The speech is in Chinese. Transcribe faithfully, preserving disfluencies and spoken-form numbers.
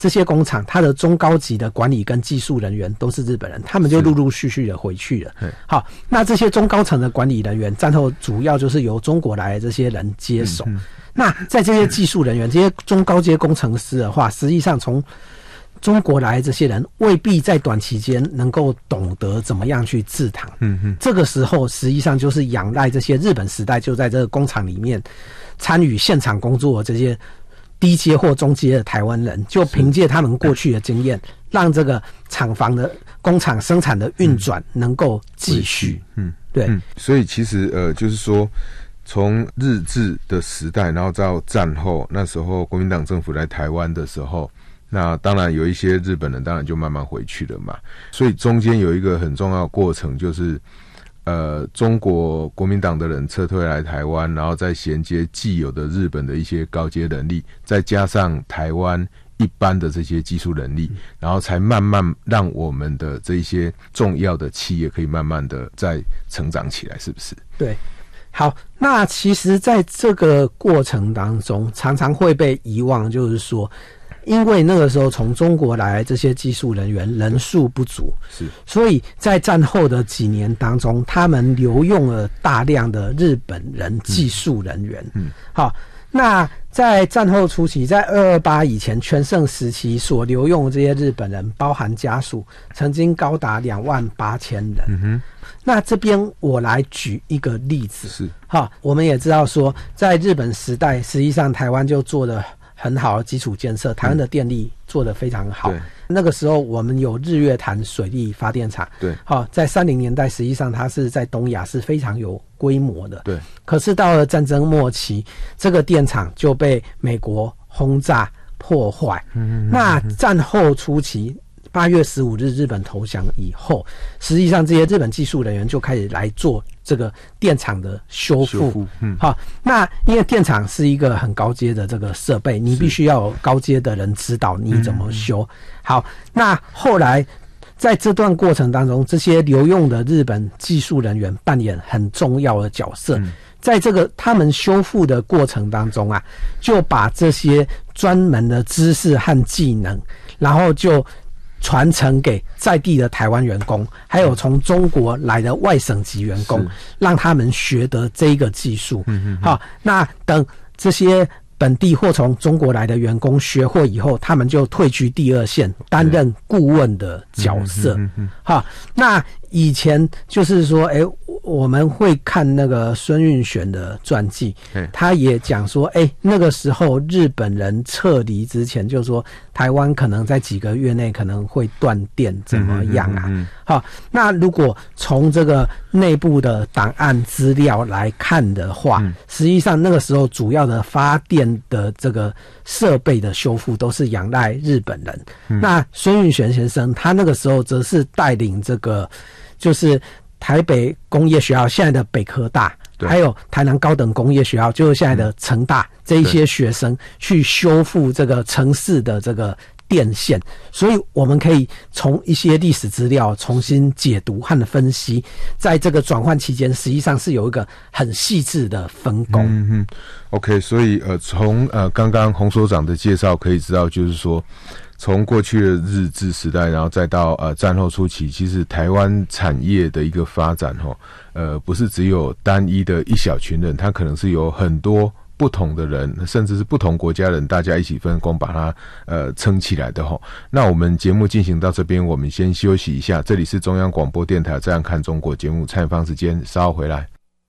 这些工厂它的中高级的管理跟技术人员都是日本人，他们就陆陆续续的回去了。好，那这些中高层的管理人员战后主要就是由中国来的这些人接手。嗯嗯，那在这些技术人员这些中高阶工程师的话，实际上从中国来的这些人未必在短期间能够懂得怎么样去制糖。嗯嗯，这个时候实际上就是仰赖这些日本时代就在这个工厂里面参与现场工作的这些低阶或中阶的台湾人，就凭借他们过去的经验，让这个厂房的工厂生产的运转能够继续。嗯，对。嗯， 所以其实呃，就是说，从日治的时代，然后到战后，那时候国民党政府来台湾的时候，那当然有一些日本人当然就慢慢回去了嘛。所以中间有一个很重要的过程，就是呃，中国国民党的人撤退来台湾，然后再衔接既有的日本的一些高阶能力，再加上台湾一般的这些技术能力，然后才慢慢让我们的这一些重要的企业可以慢慢的再成长起来，是不是？ 对。好，那其实在这个过程当中常常会被遗忘，就是说因为那个时候从中国来这些技术人员人数不足，是，所以在战后的几年当中，他们留用了大量的日本人技术人员。嗯，好，那在战后初期，在二二八以前全盛时期所留用的这些日本人，包含家属，曾经高达两万八千人。嗯哼。那这边我来举一个例子，是，好，我们也知道说，在日本时代，实际上台湾就做了很好的基础建设，台湾的电力做得非常好。嗯，那个时候我们有日月潭水力发电厂，对，好，在三零年代，实际上它是在东亚是非常有规模的，对。可是到了战争末期，这个电厂就被美国轰炸破坏。嗯，那战后初期。八月十五日日本投降以后，实际上这些日本技术人员就开始来做这个电厂的修复。嗯，好，那因为电厂是一个很高阶的这个设备，你必须要有高阶的人指导你怎么修。好，那后来在这段过程当中，这些留用的日本技术人员扮演很重要的角色。嗯，在这个他们修复的过程当中啊，就把这些专门的知识和技能，然后就传承给在地的台湾员工，还有从中国来的外省籍员工，让他们学得这个技术。嗯，好，那等这些本地或从中国来的员工学会以后，他们就退居第二线，担任顾问的角色。好，那以前就是说，哎、欸，我们会看那个孙运璇的传记，他也讲说，哎、欸，那个时候日本人撤离之前，就说台湾可能在几个月内可能会断电，怎么样啊？嗯嗯嗯好，那如果从这个内部的档案资料来看的话，嗯、实际上那个时候主要的发电的这个设备的修复都是仰赖日本人。嗯、那孙运璇先生他那个时候则是带领这个。就是台北工业学校现在的北科大，还有台南高等工业学校，就是现在的成大，这一些学生去修复这个城市的这个电线，所以我们可以从一些历史资料重新解读和分析，在这个转换期间，实际上是有一个很细致的分工。嗯嗯 ，OK， 所以呃，从呃刚刚洪所长的介绍可以知道，就是说。从过去的日治时代，然后再到呃战后初期，其实台湾产业的一个发展，哈，呃，不是只有单一的一小群人，它可能是有很多不同的人，甚至是不同国家人，大家一起分工把它呃撑起来的哈。那我们节目进行到这边，我们先休息一下。这里是中央广播电台《这样看中国》节目，蔡芳时间，稍后回来。